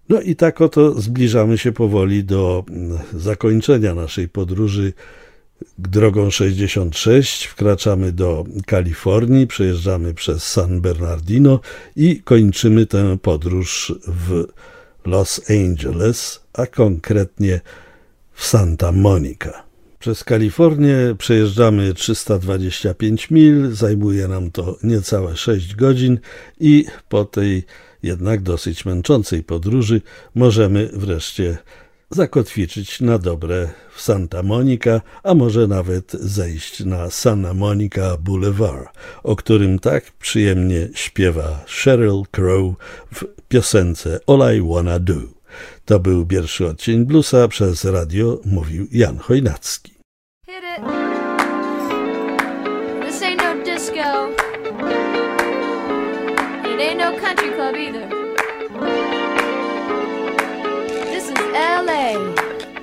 No i tak oto zbliżamy się powoli do zakończenia naszej podróży drogą 66. Wkraczamy do Kalifornii, przejeżdżamy przez San Bernardino i kończymy tę podróż w Los Angeles, a konkretnie w Santa Monica. Przez Kalifornię przejeżdżamy 325 mil, zajmuje nam to niecałe 6 godzin i po tej jednak dosyć męczącej podróży możemy wreszcie zakotwiczyć na dobre w Santa Monica, a może nawet zejść na Santa Monica Boulevard, o którym tak przyjemnie śpiewa Sheryl Crow w piosence All I Wanna Do. To był pierwszy odcień bluesa, przez radio mówił Jan Chojnacki. Hit it. This ain't no disco. It ain't no country club either.